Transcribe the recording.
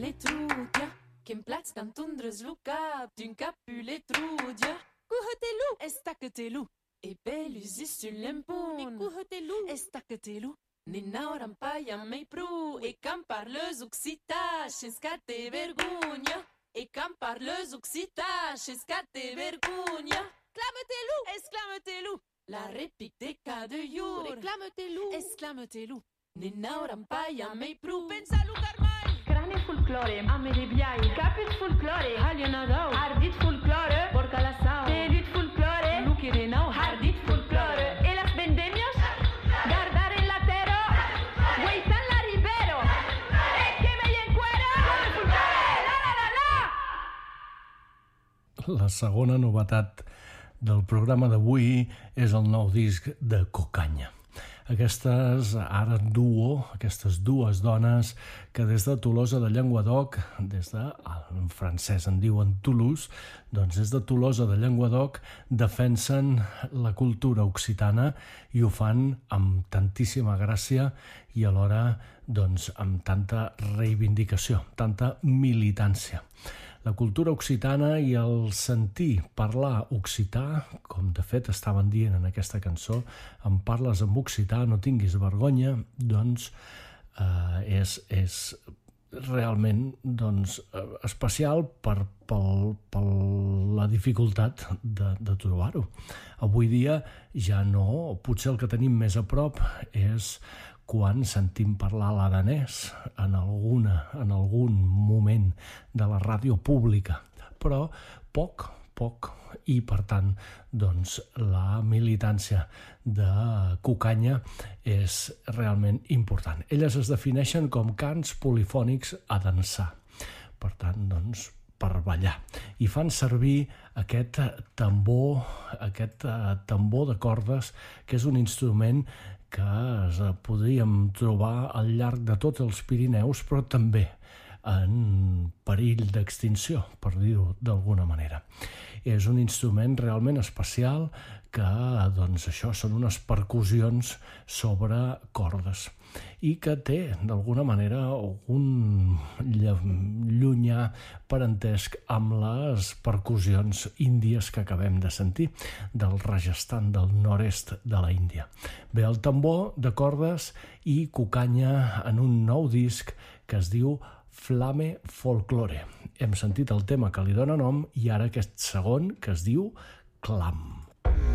les trudia, che in plats dan tundres lu cap, d'un capu les trudia. Cuhotelu, estacetelu, e belus lempun. Cuhotelu, estacetelu. Ninauram paia mei pru, e cam parleus occita, scate vergogna. E cam parleus occita, scate vergogna. Clamete-lu, exclamete-lu. La réplique des cas de jour. Reclamete-lu, exclamete-lu. Ninauram paia mei pru, pensa-lu carmai. Crane folklore, amelebiai, capit folklore, alienadau, ardit folklore, porca la sau, telit folklore, lucirenau, ardit folklore, e las vendemias, guardar en la tero, hueitan la ribero, que me encuero, folklore, la. La segona novetat del programa d'avui és el nou disc de Cocanya. Aquestes dues dones que des de Tolosa de Llenguadoc, en francès en diuen Toulouse, doncs des de Tolosa de Llenguadoc defensen la cultura occitana i ho fan amb tantíssima gràcia i alhora doncs, amb tanta reivindicació, tanta militància. La cultura occitana i el sentir parlar occità, com de fet estaven dient en aquesta cançó, em parles en occità, no tinguis vergonya, doncs és realment especial per la dificultat de trobar-ho. Avui dia ja no, potser el que tenim més a prop és quan sentim parlar l'aranès en algun moment de la ràdio pública, però poc, i per tant doncs, la militància de Cocanya és realment important. Elles es defineixen com cants polifònics a dansar, per tant, doncs, per ballar, i fan servir aquest tambor de cordes, que és un instrument que podríem trobar al llarg de tots els Pirineus, però també en perill d'extinció, per dir-ho d'alguna manera. És un instrument realment especial que, doncs, això són unes percussions sobre cordes i que té, d'alguna manera, algun llunyà parentesc amb les percussions índies que acabem de sentir, del Rajasthan, del nord-est de la Índia. Ve el tambor de cordes i Cocanya en un nou disc que es diu Flame Folklore. Hem sentit el tema que li dóna nom i ara aquest segon que es diu Clam.